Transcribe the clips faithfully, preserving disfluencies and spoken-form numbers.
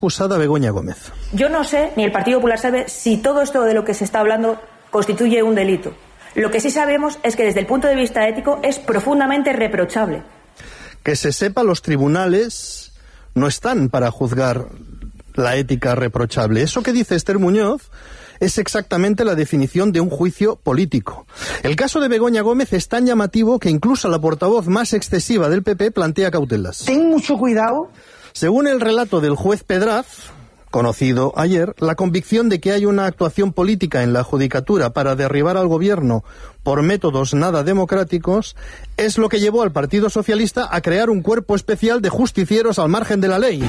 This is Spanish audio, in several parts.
Acusada Begoña Gómez. Yo no sé, ni el Partido Popular sabe, si todo esto de lo que se está hablando constituye un delito. Lo que sí sabemos es que desde el punto de vista ético es profundamente reprochable. Que se sepa, los tribunales no están para juzgar la ética reprochable. Eso que dice Esther Muñoz es exactamente la definición de un juicio político. El caso de Begoña Gómez es tan llamativo que incluso la portavoz más excesiva del P P plantea cautelas. Ten mucho cuidado. Según el relato del juez Pedraz, conocido ayer, la convicción de que hay una actuación política en la judicatura para derribar al gobierno por métodos nada democráticos es lo que llevó al Partido Socialista a crear un cuerpo especial de justicieros al margen de la ley.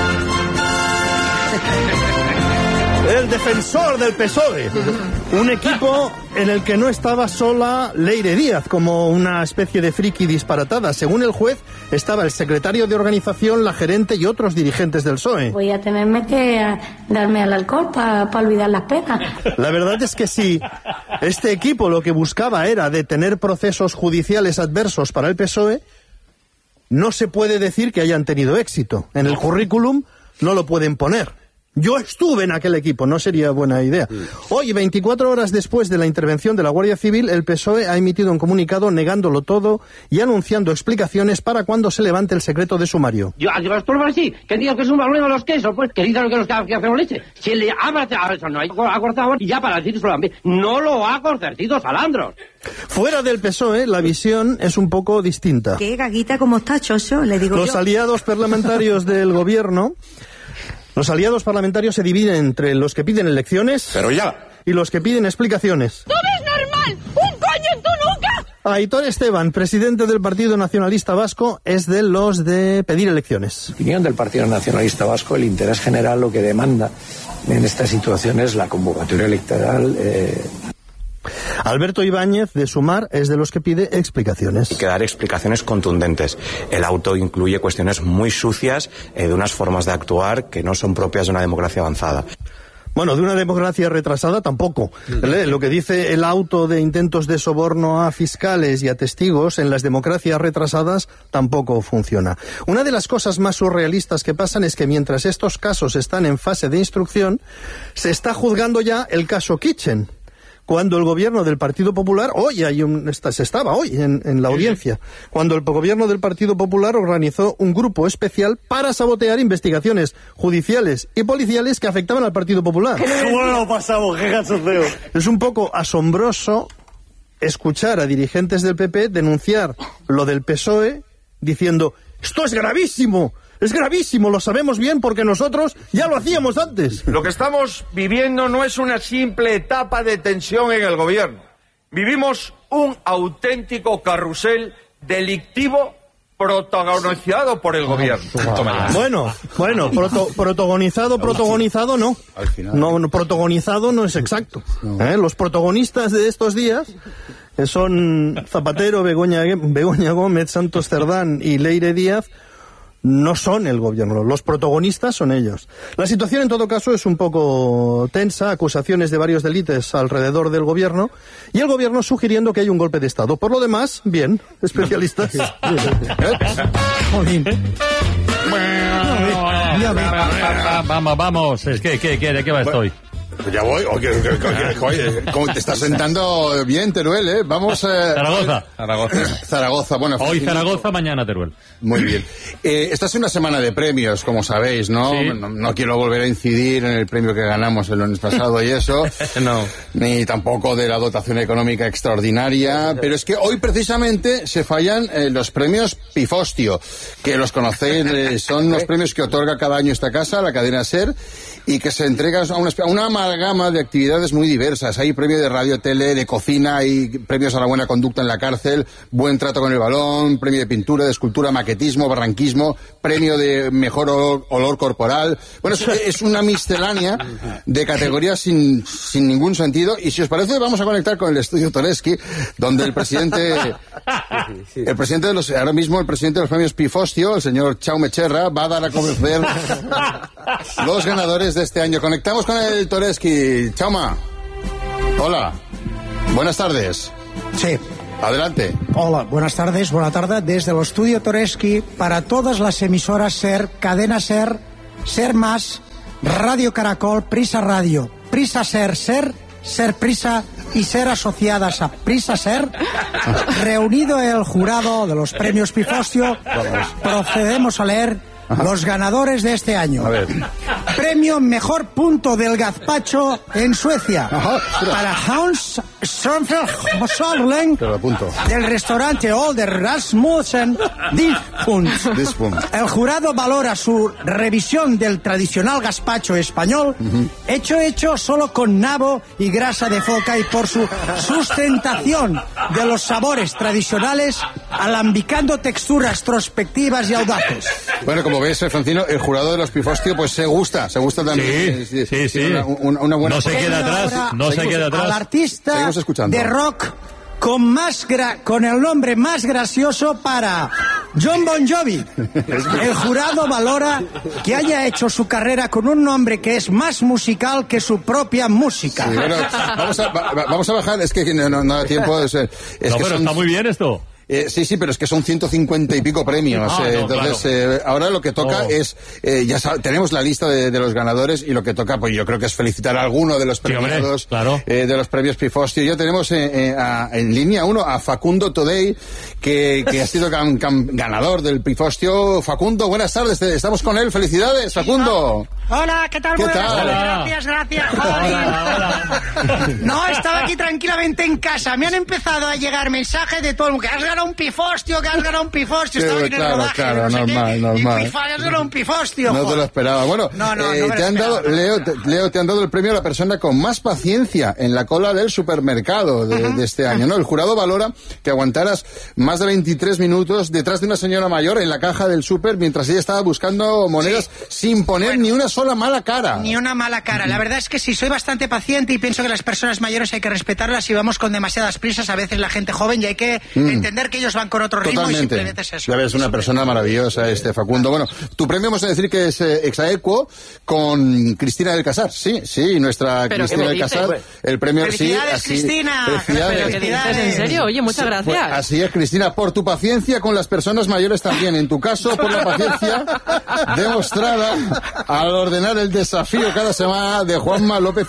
El defensor del P S O E. Un equipo en el que no estaba sola Leire Díaz, como una especie de friki disparatada. Según el juez, estaba el secretario de organización, la gerente y otros dirigentes del P S O E. Voy a tenerme que darme al alcohol para pa olvidar las penas. La verdad es que si este equipo lo que buscaba era detener procesos judiciales adversos para el P S O E, no se puede decir que hayan tenido éxito. En el currículum no lo pueden poner. Yo estuve en aquel equipo, no sería buena idea. Hoy, veinticuatro horas después de la intervención de la Guardia Civil, el P S O E ha emitido un comunicado negándolo todo y anunciando explicaciones para cuando se levante el secreto de sumario. Yo, yo esto lo así, que digo que es un problema los quesos, pues, que dicen que los que hacemos leche. Si le ha eso no hay acortado y ya para decir solamente, no lo ha concertido Salandros. Fuera del P S O E, la visión es un poco distinta. ¿Qué gaguita como está, Chocho? Le digo Los yo. aliados parlamentarios del gobierno... Los aliados parlamentarios se dividen entre los que piden elecciones Pero ya. y los que piden explicaciones. ¡Todo es normal! ¡Un coño en tu nuca! Aitor Esteban, presidente del Partido Nacionalista Vasco, es de los de pedir elecciones. En opinión del Partido Nacionalista Vasco, el interés general lo que demanda en esta situación es la convocatoria electoral. Eh... Alberto Ibáñez, de Sumar, es de los que pide explicaciones. Hay que dar explicaciones contundentes. El auto incluye cuestiones muy sucias eh, de unas formas de actuar que no son propias de una democracia avanzada. Bueno, de una democracia retrasada tampoco. ¿Eh? Lo que dice el auto de intentos de soborno a fiscales y a testigos en las democracias retrasadas tampoco funciona. Una de las cosas más surrealistas que pasan es que mientras estos casos están en fase de instrucción, se está juzgando ya el caso Kitchen. Cuando el gobierno del Partido Popular, hoy hay un, se estaba hoy en, en la audiencia, cuando el gobierno del Partido Popular organizó un grupo especial para sabotear investigaciones judiciales y policiales que afectaban al Partido Popular. ¿Cómo lo pasamos? ¡Qué cachondeo! Es un poco asombroso escuchar a dirigentes del P P denunciar lo del P S O E diciendo, ¡esto es gravísimo! Es gravísimo, lo sabemos bien porque nosotros ya lo hacíamos antes. Lo que estamos viviendo no es una simple etapa de tensión en el gobierno. Vivimos un auténtico carrusel delictivo protagonizado por el gobierno. Bueno, bueno, proto, protagonizado, protagonizado no. No, no, protagonizado no es exacto. ¿Eh? Los protagonistas de estos días que son Zapatero, Begoña, Begoña Gómez, Santos Cerdán y Leire Díaz, no son el gobierno, los protagonistas son ellos. La situación en todo caso es un poco tensa, acusaciones de varios delitos alrededor del gobierno y el gobierno sugiriendo que hay un golpe de Estado. Por lo demás, bien, especialistas. Vamos, vamos, es que, ¿qué, qué, ¿de qué va esto hoy? Ya voy. Oye, oye, ¿cómo te estás sentando bien, Teruel, eh? Vamos a... Zaragoza. Zaragoza. Zaragoza, bueno. Hoy Zaragoza, mañana Teruel. Muy bien. Eh, esta es una semana de premios, como sabéis, ¿no? Sí. No, no quiero volver a incidir en el premio que ganamos el lunes pasado y eso. No. Ni tampoco de la dotación económica extraordinaria. Pero es que hoy precisamente se fallan eh, los premios Pifostio, que los conocéis, eh, son los premios que otorga cada año esta casa, la cadena SER, y que se entregan a una, a una amalgama de actividades muy diversas. Hay premio de radio, tele, de cocina, hay premios a la buena conducta en la cárcel, buen trato con el balón, premio de pintura, de escultura, maquetismo, barranquismo, premio de mejor olor, olor corporal. Bueno, es, es una miscelánea de categorías sin, sin ningún sentido. Y si os parece, vamos a conectar con el estudio Toreski, donde el presidente, el presidente de los, ahora mismo el presidente de los premios Pifostio, el señor Chaume Cherra, va a dar a conocer los ganadores de este año. Conectamos con el Toreski. Chauma. Hola. Buenas tardes. Sí. Adelante. Hola, buenas tardes, buena tarde desde el estudio Toreski para todas las emisoras SER, cadena SER Ser Más, Radio Caracol, Prisa Radio, Prisa Ser, Ser, Ser Prisa y Ser asociadas a Prisa Ser, reunido el jurado de los premios Pifostio, procedemos a leer los ganadores de este año. A ver. Premio Mejor Punto del Gazpacho en Suecia. Ajá, para Hans Strömfeld del restaurante Older Rasmussen Dispunt. El jurado valora su revisión del tradicional gazpacho español, uh-huh. hecho hecho solo con nabo y grasa de foca, y por su sustentación de los sabores tradicionales, alambicando texturas trospectivas y audaces. Bueno, como ves, Francino, el jurado de los Pifostio pues se gusta, se gusta también. Sí, sí, sí. Una, una, una buena no se queda atrás, no se queda atrás. Al artista de rock con más gra con el nombre más gracioso para John Bon Jovi. El jurado valora que haya hecho su carrera con un nombre que es más musical que su propia música. Sí, bueno, vamos, a, va, vamos a bajar, es que no, no, no da tiempo. Es, es no, que pero son... está muy bien esto. Eh, sí, sí, pero es que son ciento cincuenta y pico premios. Ah, eh, no, entonces, claro. eh, ahora lo que toca oh. es, eh, ya sab- tenemos la lista de, de los ganadores, y lo que toca, pues yo creo que es felicitar a alguno de los premiados, sí, claro. eh, de los premios Pifostio. Ya tenemos eh, eh, a, en línea uno a Facundo Today, que, que ha sido cam, cam, ganador del Pifostio. Facundo, buenas tardes, estamos con él. Felicidades, Facundo. Hola, ¿qué tal? ¿Qué Buenas tal? tardes, gracias, gracias. Hola, hola. No, estaba aquí tranquilamente en casa. Me han empezado a llegar mensajes de todo el mundo. Que has ganado un Pifostio, que has ganado un Pifostio. Sí, estaba aquí en claro, el rodaje, claro, no sé normal, qué, normal. Y Pifa, has ganado un Pifostio. No joder. te lo esperaba. Bueno, no, no, eh, no te han esperaba, dado, Leo, te, Leo, te han dado el premio a la persona con más paciencia en la cola del supermercado de, uh-huh. de este año, ¿no? El jurado valora que aguantaras más de veintitrés minutos detrás de una señora mayor en la caja del súper mientras ella estaba buscando monedas sí. sin poner bueno, ni una sola mala cara. Ni una mala cara. La verdad es que sí, soy bastante paciente y pienso que las personas mayores hay que respetarlas y vamos con demasiadas prisas a veces la gente joven, y hay que mm. entender que ellos van con otro ritmo. Totalmente. Y simplemente es eso. Ya ves, una persona maravillosa, este Facundo. Bueno, tu premio vamos a decir que es eh, exaequo con Cristina del Casar. Sí, sí, nuestra ¿Pero Cristina del Casar. Pues, el premio ¡Felicidades, sí, así, Cristina! Felicidades. ¿Pero qué dices? ¿En serio? Oye, muchas gracias. Pues, así es, Cristina, por tu paciencia con las personas mayores también. En tu caso, por la paciencia demostrada al ordenar el desafío cada semana de Juanma López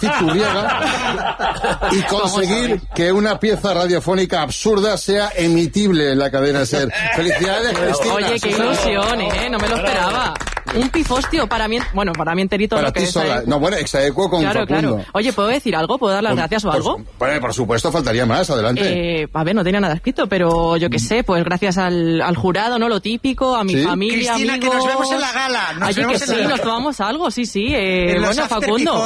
Iturriaga y conseguir que una pieza radiofónica absurda sea emitible en la cadena SER. Felicidades, Cristina. Oye, qué ilusión, ¿eh? No me lo esperaba. Un pifostio para mí, bueno, para mí enterito. Para lo que ti es sola. ahí. No, bueno, exaequo con Claro, Facundo. claro. Oye, ¿puedo decir algo? ¿Puedo dar las por, gracias o por, algo? Por, por supuesto, faltaría más. Adelante. Eh, a ver, no tenía nada escrito, pero yo qué sé, pues gracias al, al jurado, ¿no? Lo típico, a mi ¿Sí? familia, Cristina, amigos. que nos vemos en la gala. Nos Oye, vemos que en sí, la... nos tomamos algo, sí, sí. Eh, bueno, Facundo.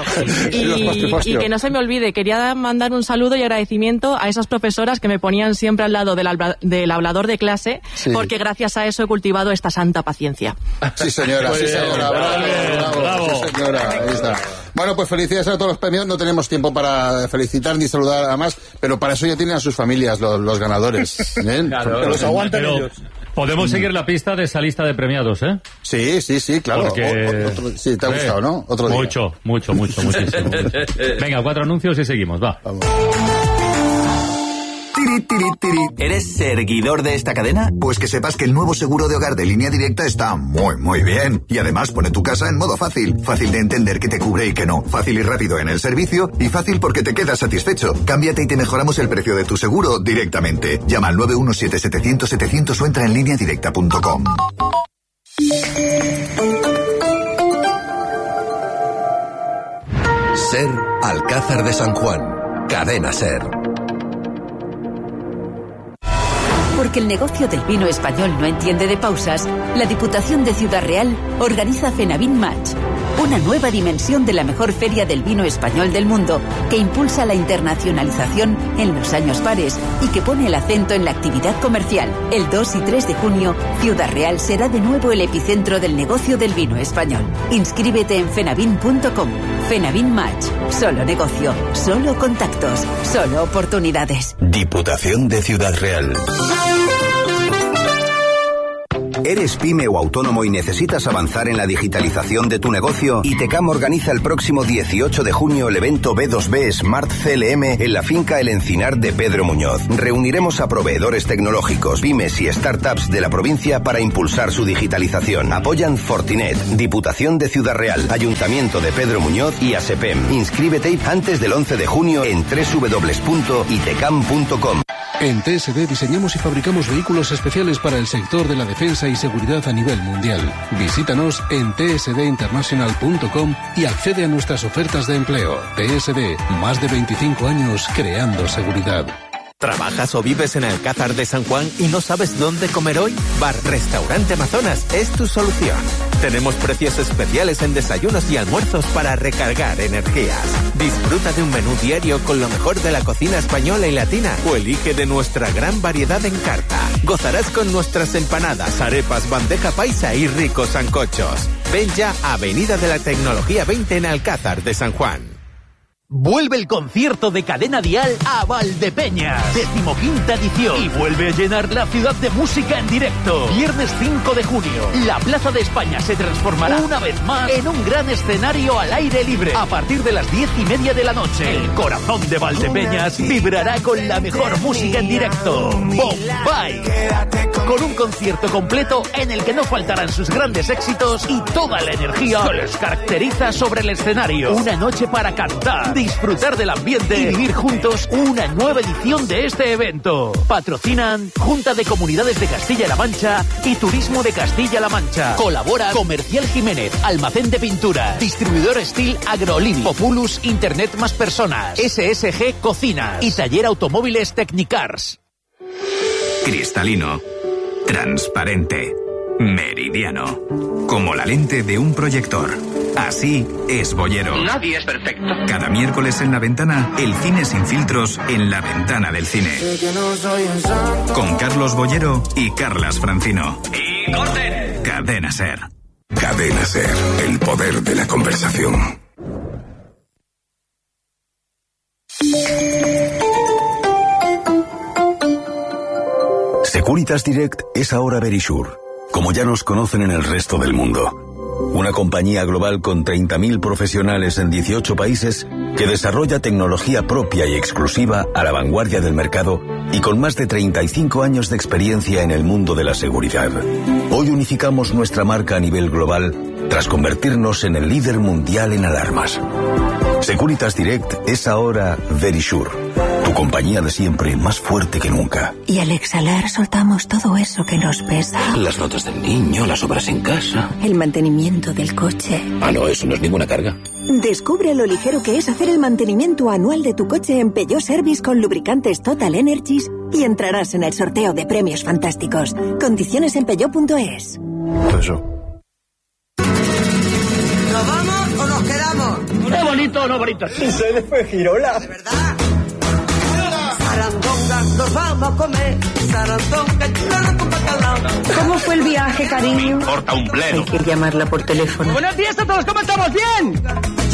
Y, y que no se me olvide, quería mandar un saludo y agradecimiento a esas profesoras que me ponían siempre al lado del, habla, del hablador de clase, sí. porque gracias a eso he cultivado esta santa paciencia. Sí, señora, sí, señora. Bravo, bravo, bravo. Sí, señora. Ahí está. Bueno, pues felicidades a todos los premios. No tenemos tiempo para felicitar ni saludar a más, pero para eso ya tienen a sus familias los, los ganadores. ¿Eh? Claro, que los aguanten pero... ellos. Podemos seguir la pista de esa lista de premiados, ¿eh? Sí, sí, sí, claro. Porque... O, otro, sí, te ha gustado, ¿no? Otro día. Mucho, mucho, mucho, muchísimo. mucho. Venga, cuatro anuncios y seguimos, va. Vamos. Tiri, tiri, tiri. ¿Eres seguidor de esta cadena? Pues que sepas que el nuevo seguro de hogar de Línea Directa está muy, muy bien. Y además pone tu casa en modo fácil. Fácil de entender que te cubre y que no. Fácil y rápido en el servicio. Y fácil porque te quedas satisfecho. Cámbiate y te mejoramos el precio de tu seguro directamente. Llama al nueve uno siete setecientos setecientos o entra en línea directa punto com. SER, Alcázar de San Juan. Cadena SER. Porque el negocio del vino español no entiende de pausas, la Diputación de Ciudad Real organiza FENAVIN Match, una nueva dimensión de la mejor feria del vino español del mundo, que impulsa la internacionalización en los años pares y que pone el acento en la actividad comercial. El dos y tres de junio, Ciudad Real será de nuevo el epicentro del negocio del vino español. Inscríbete en fenavin punto com. FENAVIN Match. Solo negocio, solo contactos, solo oportunidades. Diputación de Ciudad Real. ¿Eres pyme o autónomo y necesitas avanzar en la digitalización de tu negocio? ITECAM organiza el próximo dieciocho de junio el evento B dos B Smart C L M en la finca El Encinar de Pedro Muñoz. Reuniremos a proveedores tecnológicos, pymes y startups de la provincia para impulsar su digitalización. Apoyan Fortinet, Diputación de Ciudad Real, Ayuntamiento de Pedro Muñoz y ASEPEM. Inscríbete antes del once de junio en doble u doble u doble u punto itecam punto com. En T S D diseñamos y fabricamos vehículos especiales para el sector de la defensa y seguridad a nivel mundial. Visítanos en t s d international punto com y accede a nuestras ofertas de empleo. T S D, más de veinticinco años creando seguridad. ¿Trabajas o vives en Alcázar de San Juan y no sabes dónde comer hoy? Bar Restaurante Amazonas es tu solución. Tenemos precios especiales en desayunos y almuerzos para recargar energías. Disfruta de un menú diario con lo mejor de la cocina española y latina o elige de nuestra gran variedad en carta. Gozarás con nuestras empanadas, arepas, bandeja paisa y ricos sancochos. Ven ya a Avenida de la Tecnología veinte en Alcázar de San Juan. Vuelve el concierto de Cadena Dial a Valdepeñas, decimoquinta edición, y vuelve a llenar la ciudad de música en directo. Viernes cinco de junio, la Plaza de España se transformará una vez más en un gran escenario al aire libre. A partir de las diez y media de la noche, el corazón de Valdepeñas vibrará con la mejor música en directo. Bombay, con un concierto completo en el que no faltarán sus grandes éxitos y toda la energía que les caracteriza sobre el escenario. Una noche para cantar, disfrutar del ambiente y vivir juntos una nueva edición de este evento. Patrocinan Junta de Comunidades de Castilla-La Mancha y Turismo de Castilla-La Mancha. Colabora Comercial Jiménez, Almacén de Pintura, Distribuidor Steel Agroliving, Populus Internet Más Personas, S S G Cocinas y Taller Automóviles Technicars. Cristalino, transparente, meridiano, como la lente de un proyector. Así es Bollero. Nadie es perfecto. Cada miércoles en La Ventana, el cine sin filtros en la ventana del cine. Con Carlos Bollero y Carlas Francino. ¡Y corten! Cadena Ser. Cadena Ser, el poder de la conversación. Securitas Direct es ahora Verisure, como ya nos conocen en el resto del mundo. Una compañía global con treinta mil profesionales en dieciocho países que desarrolla tecnología propia y exclusiva a la vanguardia del mercado y con más de treinta y cinco años de experiencia en el mundo de la seguridad. Hoy unificamos nuestra marca a nivel global tras convertirnos en el líder mundial en alarmas. Securitas Direct es ahora Verisure, tu compañía de siempre más fuerte que nunca. Y al exhalar soltamos todo eso que nos pesa. Las notas del niño, las obras en casa. El mantenimiento del coche. Ah, no, eso no es ninguna carga. Descubre lo ligero que es hacer el mantenimiento anual de tu coche en Peugeot Service con lubricantes Total Energies y entrarás en el sorteo de premios fantásticos. Condiciones en peugeot punto es. Eso. ¿Nos vamos o nos quedamos? ¡Qué bonito o no bonito! Ustedes fue Girola. ¿De verdad? Sarandonga, nos vamos a comer. Sarandonga, chulada con bacalao. ¿Cómo fue el viaje, cariño? Corta un pleno. Hay que llamarla por teléfono. ¡Buenos días a todos! ¿Cómo estamos? ¿Bien?